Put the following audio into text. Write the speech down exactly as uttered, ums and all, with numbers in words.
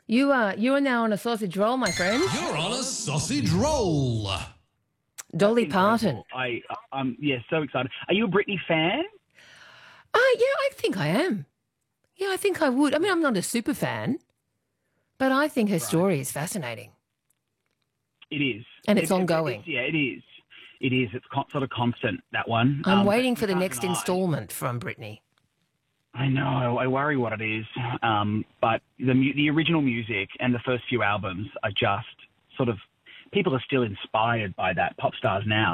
You are you are now on a sausage roll, my friend. You're on a sausage roll. Dolly Parton. I, I'm yeah, so excited. Are you a Britney fan? Oh, yeah, I think I am. Yeah, I think I would. I mean, I'm not a super fan, but I think her Right. story is fascinating. It is. And it's It- it- ongoing. it's- yeah, it is. It is. It's con- sort of constant, that one. I'm Um, waiting but for the you can't next deny- instalment from Britney. I know. I worry what it is. Um, but the mu- the original music and the first few albums are just sort of, people are still inspired by that. Pop stars now.